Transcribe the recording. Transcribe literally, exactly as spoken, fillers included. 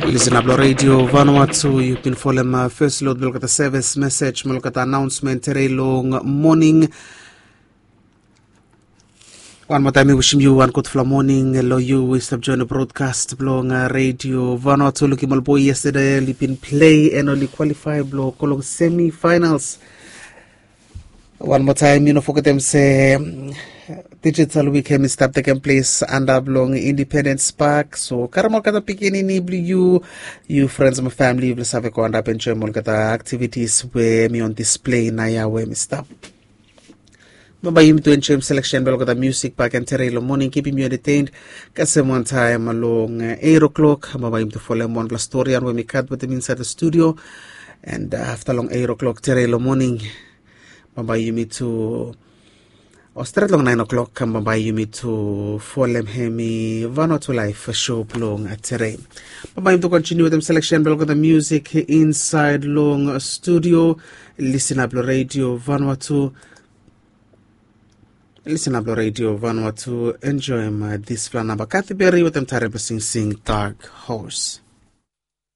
Listen up, Radio Vanuatu. You can follow my first load. Look at the service message. Look at the announcement. Very long morning. One more time, wishing you one good flow morning. Hello, you. We stop join the broadcast. Blong Radio Vanuatu. Looking mal boy yesterday. Lipin play and only qualify. Blow kolong semi-finals. One more time, you know, forget them say. Digital weekend start taking place under Blong Independence Park. So Karamal kata pikini ni you you friends and family will have go and up enjoy more kata activities where me on display na ya where me stop. Baba you to enjoy selection belo kata music park and terreno morning keeping you entertained. Kasi one time along uh, eight o'clock. Baba you to follow one plus story and when me cut with them inside the studio. And uh, after long eight o'clock terreno morning. Baba you me to or start long nine o'clock, come by you me to follow hemi Vanuatu Life show long at terrain. Bye to continue with them selection, but the music inside long studio. Listen up, Radio Vanuatu. Listen up, Radio Vanuatu. Enjoy my this plan. Kathy Berry with them terrible sing sing Dark Horse.